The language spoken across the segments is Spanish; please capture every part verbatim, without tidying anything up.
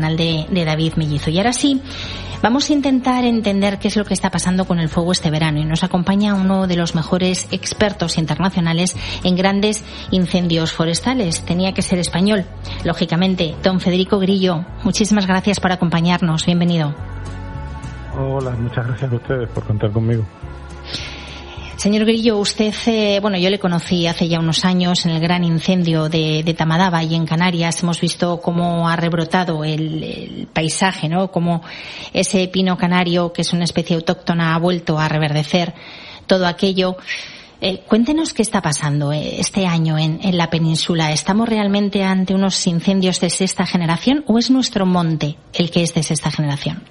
De, de David Mellizo. Y ahora sí, vamos a intentar entender qué es lo que está pasando con el fuego este verano, y nos acompaña uno de los mejores expertos internacionales en grandes incendios forestales. Tenía que ser español, lógicamente, don Federico Grillo. Muchísimas gracias por acompañarnos. Bienvenido. Hola, muchas gracias a ustedes por contar conmigo. Señor Grillo, usted, eh, bueno, yo le conocí hace ya unos años en el gran incendio de, de Tamadaba y en Canarias. Hemos visto cómo ha rebrotado el, el paisaje, ¿no? Cómo ese pino canario, que es una especie autóctona, ha vuelto a reverdecer todo aquello. Eh, cuéntenos qué está pasando este año en, en la península. ¿Estamos realmente ante unos incendios de sexta generación o es nuestro monte el que es de sexta generación?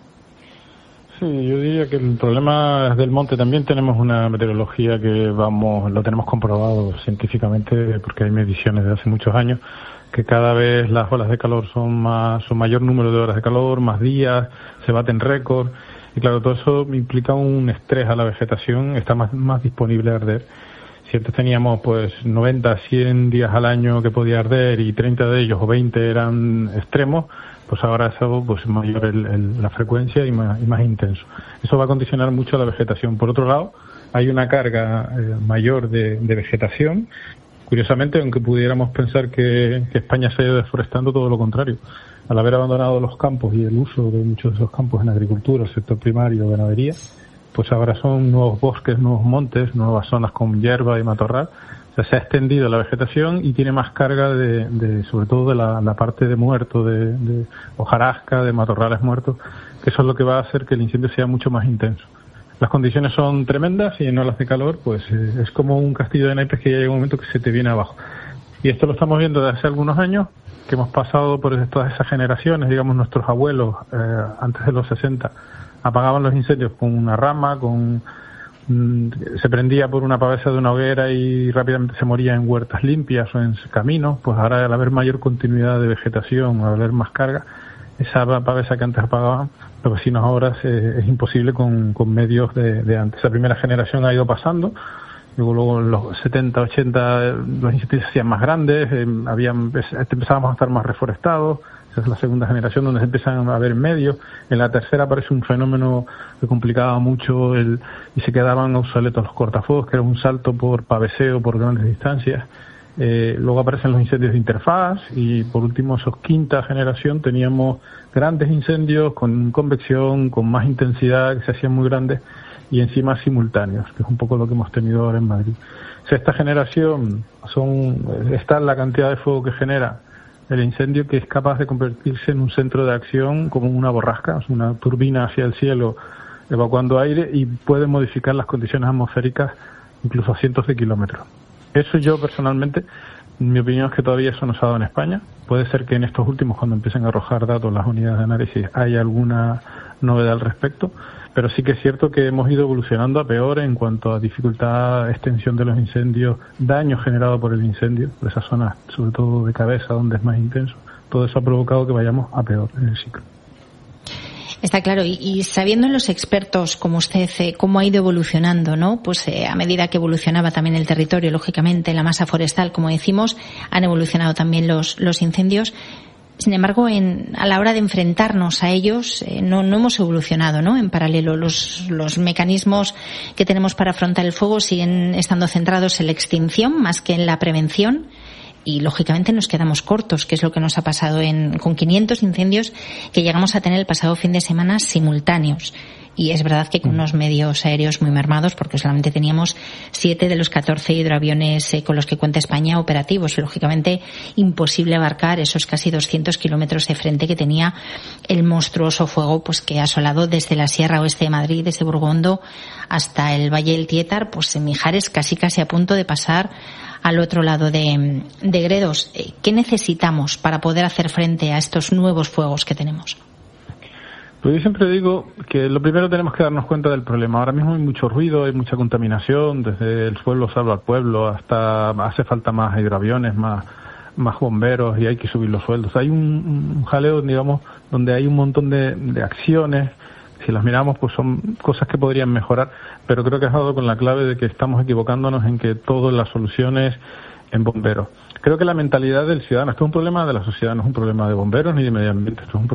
Sí, yo diría que el problema es del monte. También tenemos una meteorología que vamos, lo tenemos comprobado científicamente porque hay mediciones de hace muchos años, que cada vez las olas de calor son más, son mayor número de horas de calor, más días, se baten récords, y claro, todo eso implica un estrés a la vegetación, está más, más disponible a arder. Si antes teníamos pues noventa, cien días al año que podía arder y treinta de ellos o veinte eran extremos, pues ahora eso pues mayor el, el, la frecuencia y más, y más intenso. Eso va a condicionar mucho la vegetación. Por otro lado, hay una carga eh, mayor de, de vegetación. Curiosamente, aunque pudiéramos pensar que, que España se ha ido deforestando, todo lo contrario. Al haber abandonado los campos y el uso de muchos de esos campos en agricultura, el sector primario, ganadería, pues ahora son nuevos bosques, nuevos montes, nuevas zonas con hierba y matorral. O sea, se ha extendido la vegetación y tiene más carga de, de sobre todo de la, la parte de muerto, de, de hojarasca, de matorrales muertos, que eso es lo que va a hacer que el incendio sea mucho más intenso. Las condiciones son tremendas y en olas de calor, pues eh, es como un castillo de naipes que ya llega un momento que se te viene abajo. Y esto lo estamos viendo desde hace algunos años, que hemos pasado por todas esas generaciones, digamos, nuestros abuelos, eh, antes de los sesenta, apagaban los incendios con una rama, con se prendía por una pavesa de una hoguera y rápidamente se moría en huertas limpias o en caminos. Pues ahora, al haber mayor continuidad de vegetación, al haber más carga, esa pavesa que antes apagaban los vecinos ahora se, es imposible con, con medios de, de antes. La primera generación ha ido pasando, luego, luego en los setenta, ochenta los incendios se hacían más grandes, eh, habían, empezábamos a estar más reforestados. Esa es la segunda generación donde se empiezan a ver medios. En la tercera aparece un fenómeno que complicaba mucho el, y se quedaban obsoletos los cortafuegos, que era un salto por paveseo por grandes distancias. Eh, luego aparecen los incendios de interfaz y por último, esos quinta generación, teníamos grandes incendios con convección, con más intensidad, que se hacían muy grandes y encima simultáneos, que es un poco lo que hemos tenido ahora en Madrid. Sexta generación son está la cantidad de fuego que genera el incendio, que es capaz de convertirse en un centro de acción como una borrasca, una turbina hacia el cielo evacuando aire, y puede modificar las condiciones atmosféricas incluso a cientos de kilómetros. Eso yo personalmente, mi opinión es que todavía eso no se ha dado en España. Puede ser que en estos últimos, cuando empiecen a arrojar datos las unidades de análisis, haya alguna novedad al respecto, pero sí que es cierto que hemos ido evolucionando a peor en cuanto a dificultad, extensión de los incendios, daño generado por el incendio, por esas zonas, sobre todo de cabeza, donde es más intenso. Todo eso ha provocado que vayamos a peor en el ciclo. Está claro, y, y sabiendo los expertos como usted eh, cómo ha ido evolucionando, ¿no? Pues eh, a medida que evolucionaba también el territorio, lógicamente la masa forestal, como decimos, han evolucionado también los los incendios. Sin embargo, en, a la hora de enfrentarnos a ellos, eh, no, no hemos evolucionado, ¿no? En paralelo, los, los mecanismos que tenemos para afrontar el fuego siguen estando centrados en la extinción más que en la prevención. Y, lógicamente, nos quedamos cortos, que es lo que nos ha pasado en, con quinientos incendios que llegamos a tener el pasado fin de semana simultáneos. Y es verdad que con unos medios aéreos muy mermados, porque solamente teníamos siete de los catorce hidroaviones eh, con los que cuenta España operativos. Y, lógicamente, imposible abarcar esos casi doscientos kilómetros de frente que tenía el monstruoso fuego pues que ha asolado desde la Sierra Oeste de Madrid, desde Burgondo hasta el Valle del Tietar, pues en Mijares, casi casi a punto de pasar al otro lado de, de Gredos. ¿Qué necesitamos para poder hacer frente a estos nuevos fuegos que tenemos? Pues yo siempre digo que lo primero tenemos que darnos cuenta del problema. Ahora mismo hay mucho ruido, hay mucha contaminación, desde el pueblo salva al pueblo hasta hace falta más hidroaviones, más más bomberos y hay que subir los sueldos. Hay un, un jaleo, digamos, donde hay un montón de, de acciones. Si las miramos, pues son cosas que podrían mejorar, pero creo que has dado con la clave de que estamos equivocándonos en que todas las soluciones en bomberos. creo que la mentalidad del ciudadano, esto es un problema de la sociedad, no es un problema de bomberos ni de medio ambiente, esto es un